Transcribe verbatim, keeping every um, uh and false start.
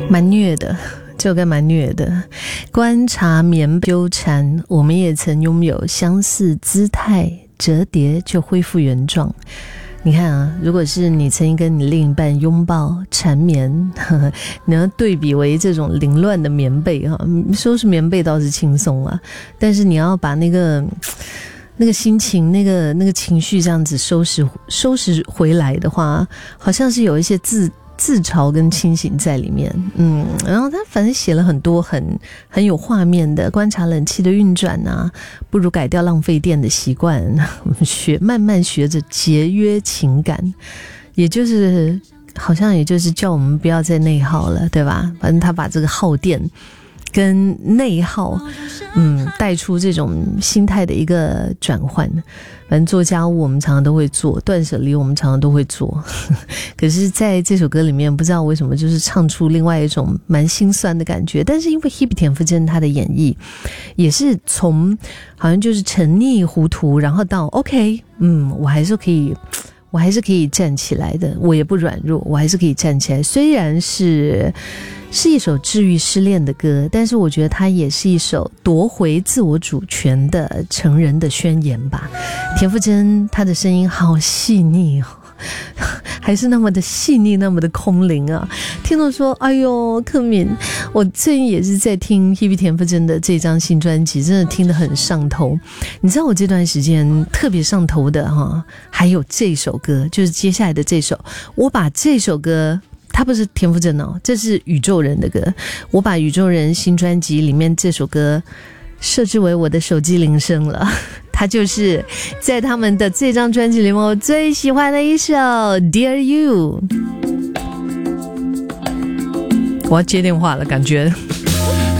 蛮虐的，这首歌蛮虐的。观察绵纠缠，我们也曾拥有相似姿态，折叠就恢复原状。你看啊，如果是你曾经跟你另一半拥抱缠绵，呵呵，你要对比为这种凌乱的棉被哈，收拾棉被倒是轻松啊，但是你要把那个那个心情、那个那个情绪这样子收拾收拾回来的话，好像是有一些自自嘲跟清醒在里面。嗯，然后他反正写了很多很很有画面的，观察冷气的运转啊，不如改掉浪费电的习惯，学慢慢学着节约情感，也就是好像也就是叫我们不要再内耗了，对吧？反正他把这个耗电跟内耗嗯，带出这种心态的一个转换。反正做家务我们常常都会做，断舍离我们常常都会做，可是在这首歌里面不知道为什么就是唱出另外一种蛮心酸的感觉。但是因为 Hebe 田馥甄她的演绎也是从好像就是沉溺糊涂，然后到 OK 嗯，我还是可以我还是可以站起来的，我也不软弱，我还是可以站起来。虽然是是一首治愈失恋的歌，但是我觉得它也是一首夺回自我主权的成人的宣言吧。田馥甄她的声音好细腻哦，还是那么的细腻，那么的空灵啊。听到说哎呦克敏，我最近也是在听 Hebe 田馥甄的这张新专辑，真的听得很上头。你知道我这段时间特别上头的哈，还有这首歌，就是接下来的这首。我把这首歌，它不是田馥甄哦，这是宇宙人的歌。我把宇宙人新专辑里面这首歌设置为我的手机铃声了，它就是在他们的这张专辑里面我最喜欢的一首 Dear You。 我要接电话了，感觉